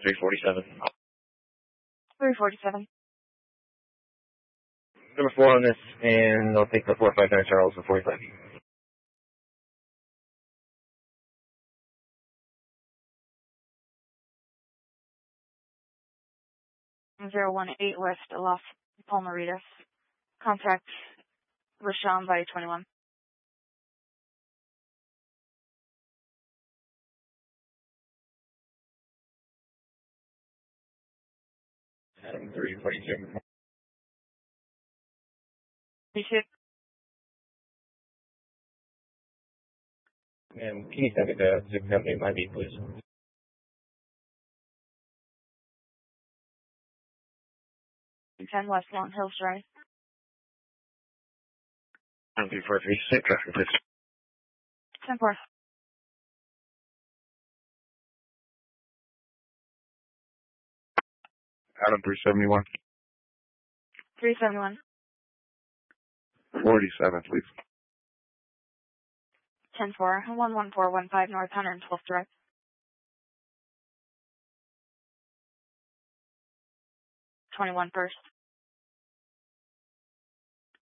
347. 347. Number 4 on this, and I'll take the 459 Charles and 45. 018 West Las Palmeritas. Contact Rashawn by 21. Adam 342. And can you send me the zip company might be, please? Ten West Long Hills Drive. 343, safe traffic, please. 10-4. Adam 371. 371. 47, please. 10-4. 11415 North 112th Drive. 21 First.